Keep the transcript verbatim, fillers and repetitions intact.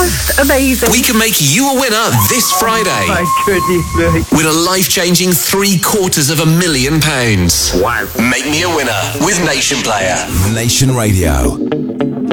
Just amazing. We can make you a winner this Friday. My goodness me. With a life-changing three quarters of a million pounds. Wow. Make me a winner with Nation Player. Nation Radio.